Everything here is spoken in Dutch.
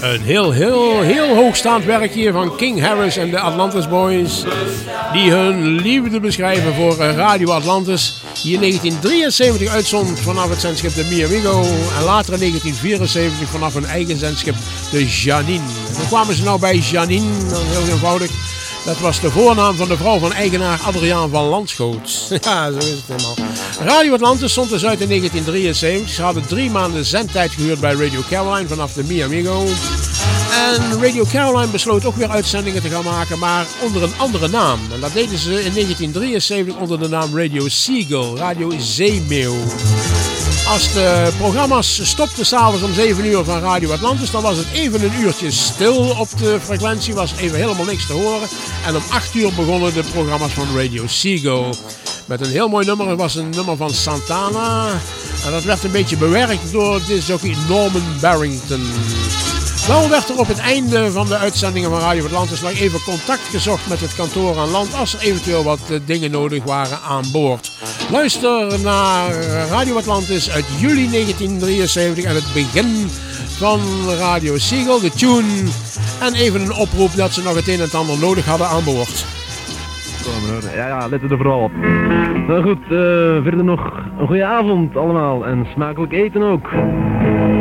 Een heel hoogstaand werk hier van King Harris en de Atlantis Boys. Die hun liefde beschrijven voor Radio Atlantis. Die in 1973 uitzond vanaf het zendschip de Mi Amigo. En later in 1974 vanaf hun eigen zendschip de Janine. Hoe kwamen ze nou bij Janine? Heel eenvoudig. Dat was de voornaam van de vrouw van eigenaar Adriaan van Landschoot. Ja, zo is het helemaal. Radio Atlantis stond dus uit in 1973. Ze hadden 3 maanden zendtijd gehuurd bij Radio Caroline vanaf de Mi Amigo. En Radio Caroline besloot ook weer uitzendingen te gaan maken, maar onder een andere naam. En dat deden ze in 1973 onder de naam Radio Seagull, Radio Zeemeeuw. Als de programma's stopten s'avonds om 7 uur van Radio Atlantis, dan was het even een uurtje stil op de frequentie, was even helemaal niks te horen. En om 8 uur begonnen de programma's van Radio Seagull. Met een heel mooi nummer, het was een nummer van Santana. En dat werd een beetje bewerkt door disjockey Norman Barrington. Wel werd er op het einde van de uitzendingen van Radio Atlantis nog even contact gezocht met het kantoor aan land als er eventueel wat dingen nodig waren aan boord. Luister naar Radio Atlantis uit juli 1973 en het begin van Radio Seagull, de tune. En even een oproep dat ze nog het een en het ander nodig hadden aan boord. Ja, let er vooral op. Nou goed, verder nog een goede avond allemaal en smakelijk eten ook.